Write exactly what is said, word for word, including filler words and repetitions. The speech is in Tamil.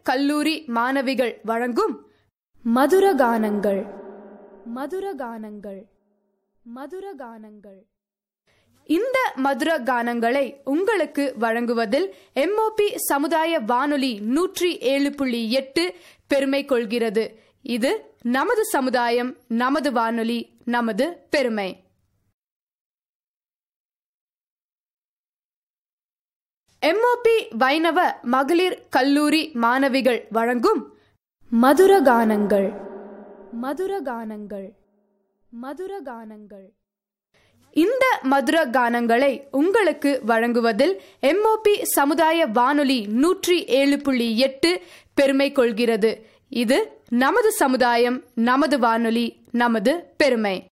கல்லூரி மாணவிகள் வழங்கும் மதுரகானங்கள் மதுரகானங்கள் மதுரகானங்கள் இந்த மதுர கானங்களை உங்களுக்கு வழங்குவதில் எம்ஓபி சமுதாய வானொலி நூற்றி ஏழு புள்ளி எட்டு பெருமை கொள்கிறது. இது நமது சமுதாயம், நமது வானொலி, நமது பெருமை. எம்ஓபி வைணவ மகளிர் கல்லூரி மாணவிகள் வழங்கும் மதுரகானங்கள் மதுரகானங்கள் மதுரகானங்கள் இந்த மதுர கானங்களை உங்களுக்கு வழங்குவதில் எம்ஓபி சமுதாய வானொலி நூற்றி ஏழு புள்ளி எட்டு பெருமை கொள்கிறது. இது நமது சமுதாயம், நமது வானொலி, நமது பெருமை.